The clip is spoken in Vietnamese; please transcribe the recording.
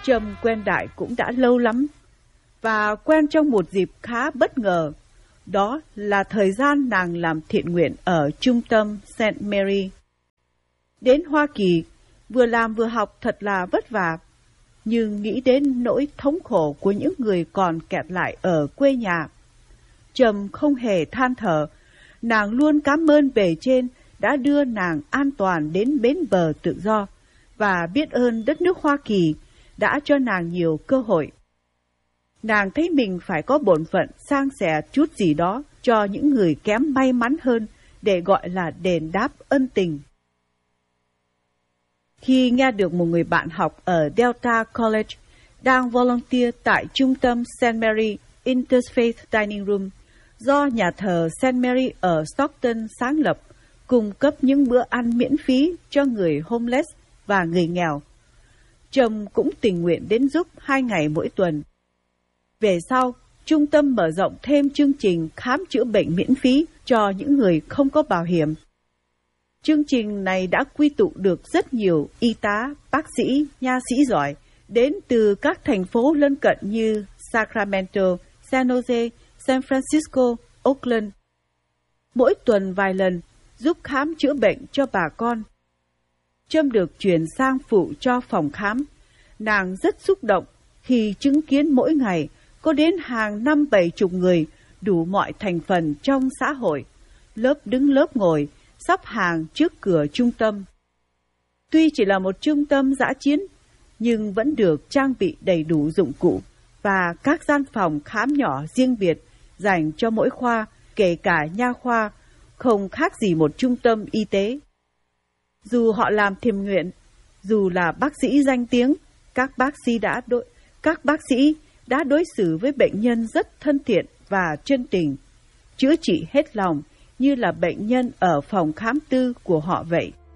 Trâm quen Đại cũng đã lâu lắm, và quen trong một dịp khá bất ngờ. Đó là thời gian nàng làm thiện nguyện ở trung tâm St. Mary. Đến Hoa Kỳ, vừa làm vừa học thật là vất vả, nhưng nghĩ đến nỗi thống khổ của những người còn kẹt lại ở quê nhà, Trâm không hề than thở. Nàng luôn cảm ơn bề trên đã đưa nàng an toàn đến bến bờ tự do, và biết ơn đất nước Hoa Kỳ đã cho nàng nhiều cơ hội. Nàng thấy mình phải có bổn phận san sẻ chút gì đó cho những người kém may mắn hơn để gọi là đền đáp ân tình. Khi nghe được một người bạn học ở Delta College đang volunteer tại trung tâm St. Mary Interfaith Dining Room do nhà thờ St. Mary ở Stockton sáng lập, cung cấp những bữa ăn miễn phí cho người homeless và người nghèo, Trâm cũng tình nguyện đến giúp 2 ngày mỗi tuần. Về sau, trung tâm mở rộng thêm chương trình khám chữa bệnh miễn phí cho những người không có bảo hiểm. Chương trình này đã quy tụ được rất nhiều y tá, bác sĩ, nha sĩ giỏi đến từ các thành phố lân cận như Sacramento, San Jose, San Francisco, Oakland. Mỗi tuần vài lần giúp khám chữa bệnh cho bà con. Trâm được chuyển sang phụ cho phòng khám. Nàng rất xúc động khi chứng kiến mỗi ngày có đến hàng 50-70 người đủ mọi thành phần trong xã hội, lớp đứng lớp ngồi, sắp hàng trước cửa trung tâm. Tuy chỉ là một trung tâm dã chiến, nhưng vẫn được trang bị đầy đủ dụng cụ và các gian phòng khám nhỏ riêng biệt dành cho mỗi khoa, kể cả nha khoa, không khác gì một trung tâm y tế. Dù họ làm thiện nguyện, dù là bác sĩ danh tiếng, các bác sĩ đã đối xử với bệnh nhân rất thân thiện và chân tình, chữa trị hết lòng như là bệnh nhân ở phòng khám tư của họ vậy.